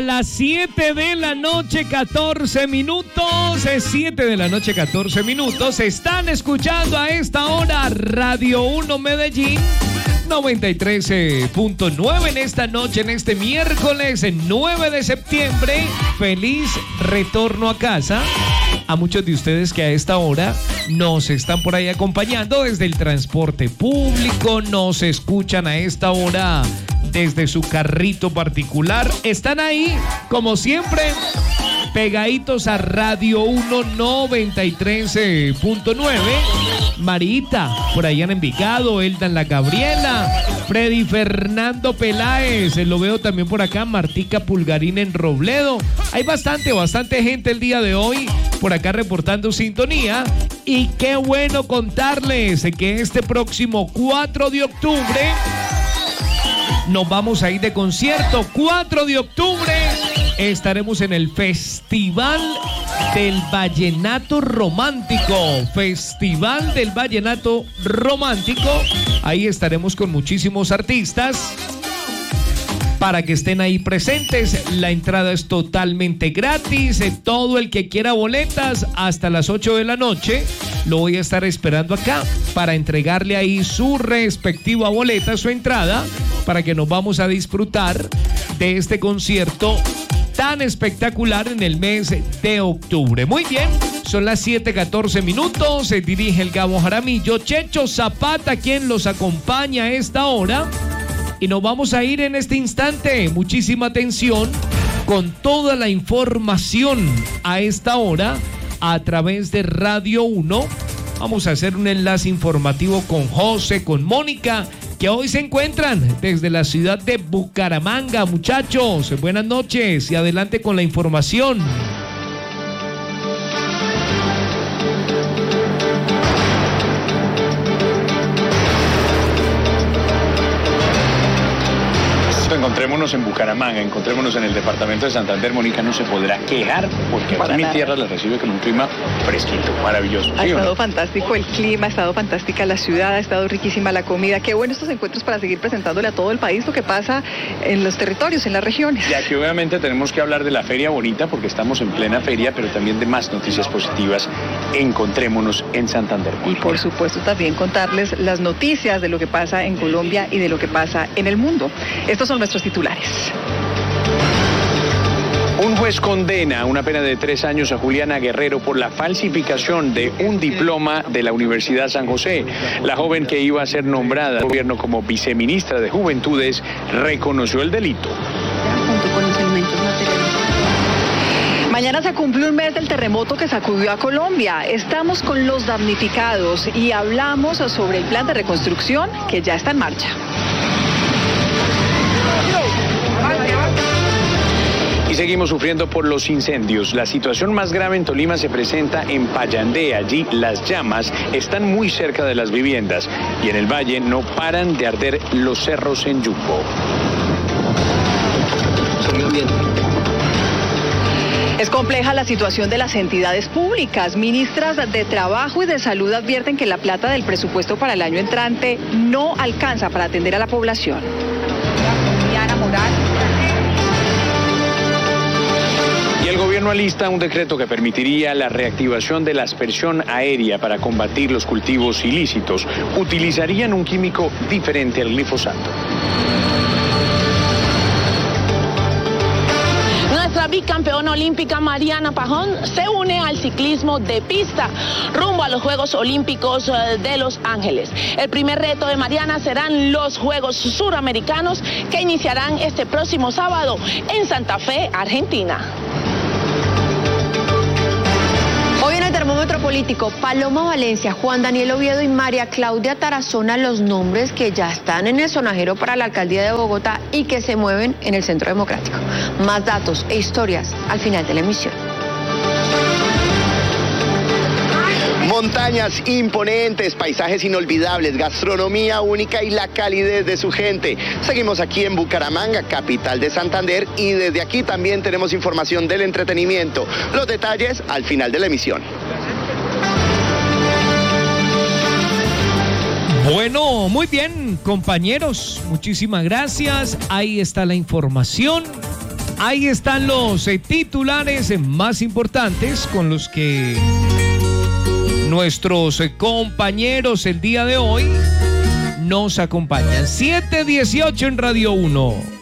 las 7 de la noche, 14 minutos. 7 de la noche, 14 minutos. Están escuchando a esta hora Radio 1 Medellín 93.9 en esta noche, en este miércoles 9 de septiembre. Feliz retorno a casa a muchos de ustedes que a esta hora nos están por ahí acompañando desde el transporte público, nos escuchan a esta hora desde su carrito particular. Están ahí, como siempre, pegaditos a Radio 1 93.9. Marita, por allá en Envigado, Elda en la Gabriela, Freddy Fernando Peláez, lo veo también por acá, Martica Pulgarín en Robledo. Hay bastante gente el día de hoy por acá reportando sintonía. Y qué bueno contarles que este próximo 4 de octubre nos vamos a ir de concierto. 4 de octubre estaremos en el Festival del Vallenato Romántico. Festival del Vallenato Romántico. Ahí estaremos con muchísimos artistas para que estén ahí presentes. La entrada es totalmente gratis. Todo el que quiera boletas hasta las 8 de la noche lo voy a estar esperando acá para entregarle ahí su respectiva boleta, su entrada, para que nos vamos a disfrutar de este concierto tan espectacular en el mes de octubre. Muy bien, son las 7:14 minutos. Se dirige el Gabo Jaramillo, Checho Zapata, quien los acompaña a esta hora. Y nos vamos a ir en este instante. Muchísima atención con toda la información a esta hora a través de Radio 1. Vamos a hacer un enlace informativo con José, con Mónica, que hoy se encuentran desde la ciudad de Bucaramanga. Muchachos, buenas noches y adelante con la información. Encontrémonos en Bucaramanga, encontrémonos en el departamento de Santander. Mónica no se podrá quejar porque ahora mi tierra la recibe con un clima fresquito, maravilloso. Ha estado fantástico el clima, ha estado fantástica la ciudad, ha estado riquísima la comida. Qué bueno estos encuentros para seguir presentándole a todo el país lo que pasa en los territorios, en las regiones. Y aquí obviamente tenemos que hablar de la feria bonita porque estamos en plena feria, pero también de más noticias positivas. Encontrémonos en Santander, Mónica. Y por supuesto también contarles las noticias de lo que pasa en Colombia y de lo que pasa en el mundo. Estos son nuestros titulares. Un juez condena una pena de 3 años a Juliana Guerrero por la falsificación de un diploma de la Universidad San José. La joven que iba a ser nombrada al gobierno como viceministra de Juventudes reconoció el delito. Junto con los elementos materiales. Mañana se cumple un mes del terremoto que sacudió a Colombia. Estamos con los damnificados y hablamos sobre el plan de reconstrucción que ya está en marcha. Y seguimos sufriendo por los incendios. La situación más grave en Tolima se presenta en Payandé. Allí las llamas están muy cerca de las viviendas y en el valle no paran de arder los cerros en Yumbo. Es compleja la situación de las entidades públicas. Ministras de Trabajo y de Salud advierten que la plata del presupuesto para el año entrante no alcanza para atender a la población. Y el gobierno alista un decreto que permitiría la reactivación de la aspersión aérea para combatir los cultivos ilícitos. Utilizarían un químico diferente al glifosato. Nuestra bicampeona olímpica Mariana Pajón se une al ciclismo de pista rumbo a los Juegos Olímpicos de Los Ángeles. El primer reto de Mariana serán los Juegos Suramericanos que iniciarán este próximo sábado en Santa Fe, Argentina. Hoy en el termómetro político, Paloma Valencia, Juan Daniel Oviedo y María Claudia Tarazona, los nombres que ya están en el sonajero para la alcaldía de Bogotá y que se mueven en el Centro Democrático. Más datos e historias al final de la emisión. Montañas imponentes, paisajes inolvidables, gastronomía única y la calidez de su gente. Seguimos aquí en Bucaramanga, capital de Santander, y desde aquí también tenemos información del entretenimiento. Los detalles al final de la emisión. Bueno, muy bien, compañeros, muchísimas gracias. Ahí está la información. Ahí están los titulares más importantes con los que nuestros compañeros el día de hoy nos acompañan. 7:18 en Radio 1.